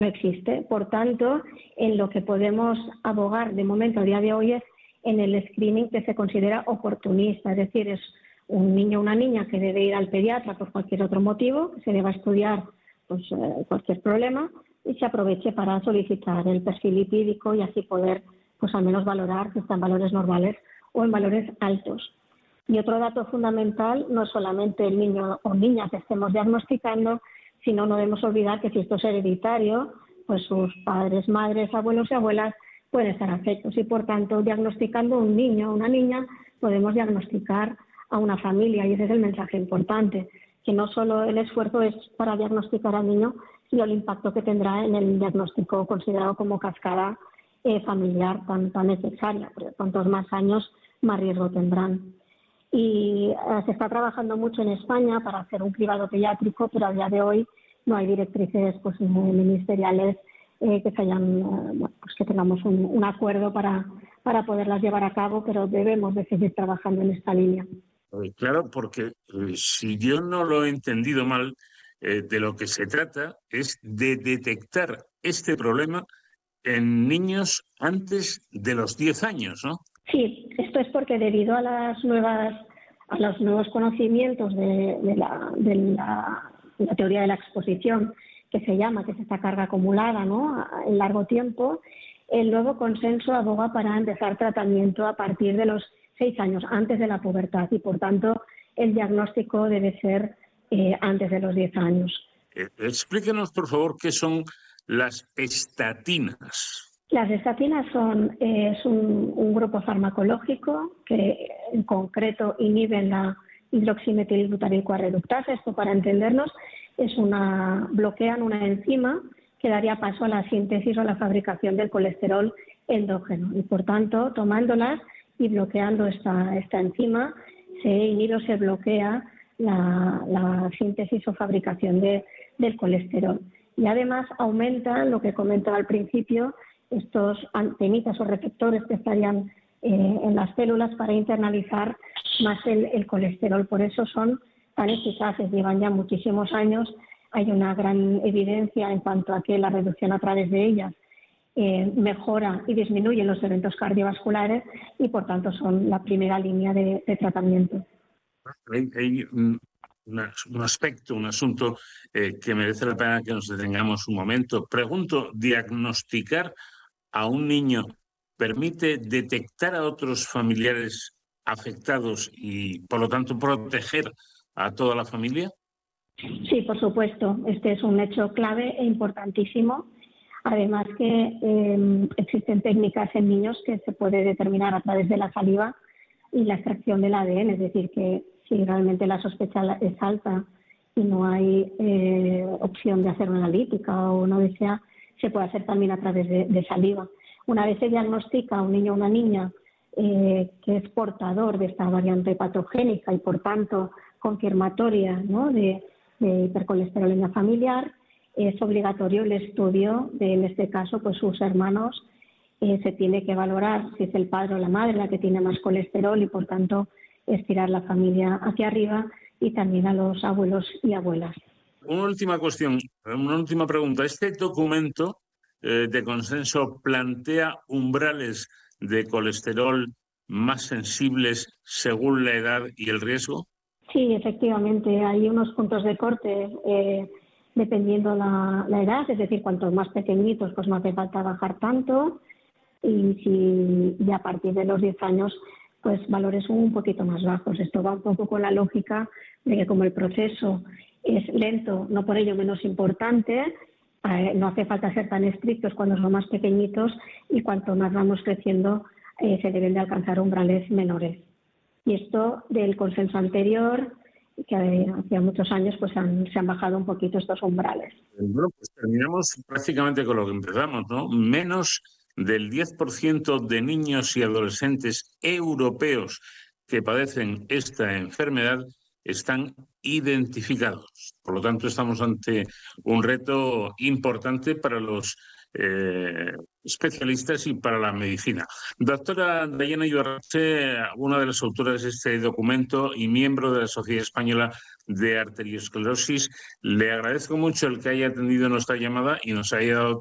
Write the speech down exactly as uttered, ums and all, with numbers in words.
no existe. Por tanto, en lo que podemos abogar de momento a día de hoy es en el screening que se considera oportunista, es decir, es un niño o una niña que debe ir al pediatra por cualquier otro motivo, que se deba estudiar pues, eh, cualquier problema y se aproveche para solicitar el perfil lipídico y así poder pues, al menos valorar si está en valores normales o en valores altos. Y otro dato fundamental, no solamente el niño o niña que estemos diagnosticando, sino no debemos olvidar que si esto es hereditario, pues sus padres, madres, abuelos y abuelas pueden estar afectos y, por tanto, diagnosticando un niño o una niña, podemos diagnosticar a una familia y ese es el mensaje importante, que no solo el esfuerzo es para diagnosticar al niño, sino el impacto que tendrá en el diagnóstico considerado como cascada eh, familiar tan, tan necesaria, porque cuantos más años, más riesgo tendrán. Y eh, se está trabajando mucho en España para hacer un cribado pediátrico, pero a día de hoy no hay directrices pues, ministeriales eh, que, se hayan, eh, bueno, pues que tengamos un, un acuerdo para, para poderlas llevar a cabo, pero debemos de seguir trabajando en esta línea. Claro, porque eh, si yo no lo he entendido mal, eh, de lo que se trata es de detectar este problema en niños antes de los diez años, ¿no? Sí, esto es porque debido a las nuevas a los nuevos conocimientos de, de, la, de, la, de la teoría de la exposición, que se llama, que es esta carga acumulada, ¿no?, en largo tiempo, el nuevo consenso aboga para empezar tratamiento a partir de los seis años, antes de la pubertad, y por tanto el diagnóstico debe ser eh, antes de los diez años. Eh, explíquenos, por favor, qué son las estatinas. Las estatinas son eh, es un, un grupo farmacológico que en concreto inhiben la hidroximetilbutanil-coa-reductasa. Esto, para entendernos, es una bloquean una enzima que daría paso a la síntesis o a la fabricación del colesterol endógeno y, por tanto, tomándolas y bloqueando esta, esta enzima, se inhibe o se bloquea la, la síntesis o fabricación de, del colesterol. Y además aumenta, lo que comentaba al principio, estos antenitas o receptores que estarían eh, en las células para internalizar más el, el colesterol. Por eso son tan eficaces, llevan ya muchísimos años. Hay una gran evidencia en cuanto a que la reducción a través de ellas eh, mejora y disminuye los eventos cardiovasculares y, por tanto, son la primera línea de, de tratamiento. Hay, hay un, una, un aspecto, un asunto eh, que merece la pena que nos detengamos un momento. Pregunto, ¿diagnosticar a un niño permite detectar a otros familiares afectados y, por lo tanto, proteger a toda la familia? Sí, por supuesto. Este es un hecho clave e importantísimo. Además que eh, existen técnicas en niños que se puede determinar a través de la saliva y la extracción del A D N, es decir, que si realmente la sospecha es alta y no hay eh, opción de hacer una analítica o no desea, se puede hacer también a través de, de saliva. Una vez se diagnostica a un niño o una niña eh, que es portador de esta variante patogénica y, por tanto, confirmatoria, ¿no?, de, de hipercolesterolemia familiar, es obligatorio el estudio de, en este caso, pues sus hermanos. Eh, se tiene que valorar si es el padre o la madre la que tiene más colesterol y, por tanto, estirar la familia hacia arriba y también a los abuelos y abuelas. Una última cuestión, una última pregunta. ¿Este documento eh, de consenso plantea umbrales de colesterol más sensibles según la edad y el riesgo? Sí, efectivamente. Hay unos puntos de corte eh, dependiendo la, la edad, es decir, cuantos más pequeñitos, pues no hace falta bajar tanto. Y si y a partir de los diez años, pues valores un poquito más bajos. Esto va un poco con la lógica de que como el proceso es lento, no por ello menos importante, eh, no hace falta ser tan estrictos cuando son más pequeñitos y cuanto más vamos creciendo eh, se deben de alcanzar umbrales menores. Y esto del consenso anterior, que hacía muchos años, pues han, se han bajado un poquito estos umbrales. Bueno, pues terminamos prácticamente con lo que empezamos, ¿no? Menos del diez por ciento de niños y adolescentes europeos que padecen esta enfermedad están identificados. Por lo tanto, estamos ante un reto importante para los eh, especialistas y para la medicina. Doctora Dayana Ibarretxe, una de las autoras de este documento y miembro de la Sociedad Española de Arteriosclerosis, le agradezco mucho el que haya atendido nuestra llamada y nos haya dado